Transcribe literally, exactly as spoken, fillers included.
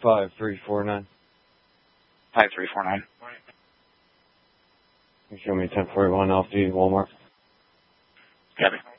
five three four nine. five three four nine. You show me ten forty-one Alpha Walmart. Copy.